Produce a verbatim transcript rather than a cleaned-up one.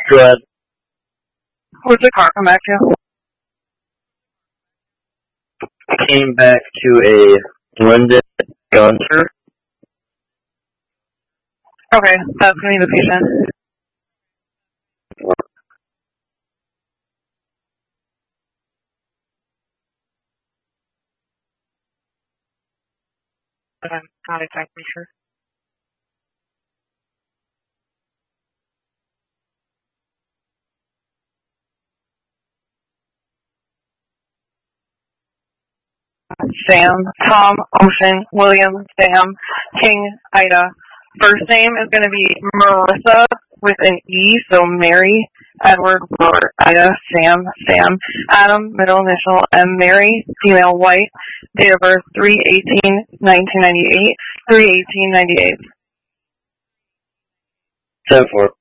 Go ahead. What's the car come back to? Came back to a Linden Gunter. Okay, that's going to be the patient. But I'm not exactly sure. Sam, Tom, Ocean, William, Sam, King, Ida. First name is going to be Marissa with an E, so Mary, Edward, Robert, Ida, Sam, Sam, Adam, middle initial, M, Mary, female, white, date of birth three eighteen nineteen ninety-eight, three eighteen ninety-eight. ten four.